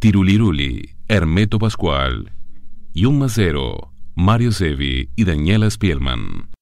Tiruliruli, Hermeto Pascual, Yun Macero, Mario Sevi y Daniela Spielman.